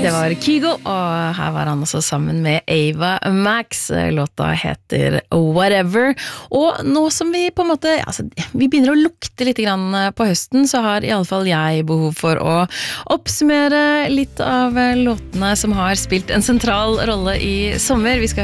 Det var Kygo, og her var han også sammen med Ava Max. Låta heter Whatever. Og nå som vi på en måte, vi begynner å lukte litt grann på høsten, så har i alle fall jeg behov for å oppsummere litt av låtene som har spilt en sentral rolle i sommer. Vi skal